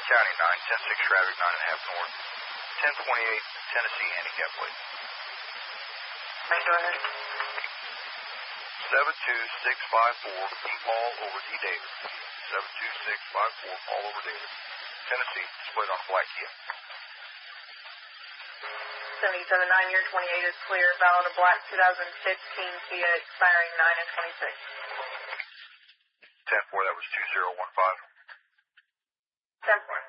County 9, 10-6 traffic, 9.5 north. 1028 Tennessee handicap plate. Go ahead. 72654, Paul over D. David. 72654, Paul over David. Tennessee, split on black Kia. 779, year 28 is clear. Valid of black 2015 Kia expiring 9 and 26. 10-4, that was 2015. 10-4.